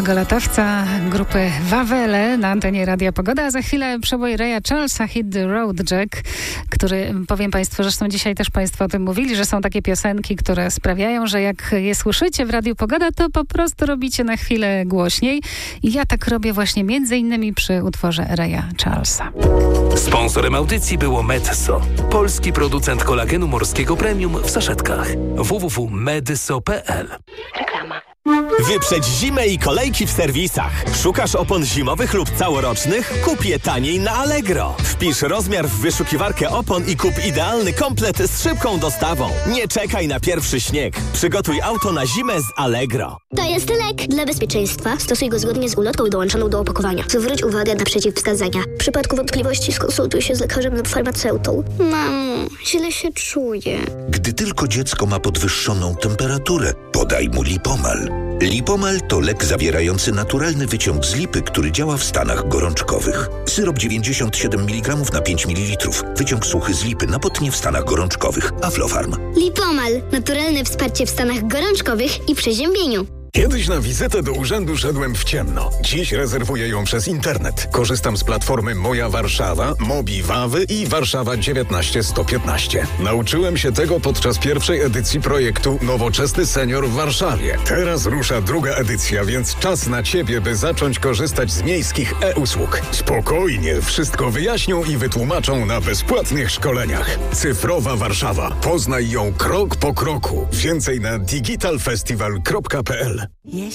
Latawca grupy Wawele na antenie Radia Pogoda, a za chwilę przebój Raya Charlesa Hit the Road Jack, który, powiem Państwu, zresztą dzisiaj też Państwo o tym mówili, że są takie piosenki, które sprawiają, że jak je słyszycie w Radiu Pogoda, to po prostu robicie na chwilę głośniej. I ja tak robię właśnie między innymi przy utworze Raya Charlesa. Sponsorem audycji było Medyso, polski producent kolagenu morskiego premium w saszetkach. www.medyso.pl. Reklama. Wyprzedź zimę i kolejki w serwisach. Szukasz opon zimowych lub całorocznych? Kup je taniej na Allegro. Wpisz rozmiar w wyszukiwarkę opon i kup idealny komplet z szybką dostawą. Nie czekaj na pierwszy śnieg. Przygotuj auto na zimę z Allegro. To jest lek. Dla bezpieczeństwa stosuj go zgodnie z ulotką dołączoną do opakowania. Zwróć uwagę na przeciwwskazania. W przypadku wątpliwości skonsultuj się z lekarzem lub farmaceutą. Mamo, źle się czuję. Gdy tylko dziecko ma podwyższoną temperaturę, podaj mu Lipomal. Lipomal to lek zawierający naturalny wyciąg z lipy, który działa w stanach gorączkowych. Syrop 97 mg na 5 ml. Wyciąg suchy z lipy na potnie w stanach gorączkowych. Aflofarm. Lipomal. Naturalne wsparcie w stanach gorączkowych i przeziębieniu. Kiedyś na wizytę do urzędu szedłem w ciemno. Dziś rezerwuję ją przez internet. Korzystam z platformy Moja Warszawa, Mobi Wawy i Warszawa 19115. Nauczyłem się tego podczas pierwszej edycji projektu Nowoczesny Senior w Warszawie. Teraz rusza druga edycja, więc czas na Ciebie, by zacząć korzystać z miejskich e-usług. Spokojnie, wszystko wyjaśnią i wytłumaczą na bezpłatnych szkoleniach. Cyfrowa Warszawa. Poznaj ją krok po kroku. Więcej na digitalfestival.pl.